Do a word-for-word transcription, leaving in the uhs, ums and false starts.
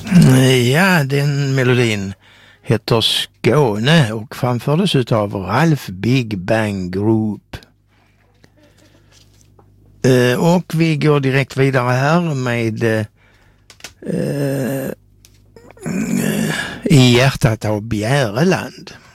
Ja, den melodin heter Skåne och framfördes utav Ralf Big Bang Group. Eh, och vi går direkt vidare här med eh, I hjärtat av Bjäreland.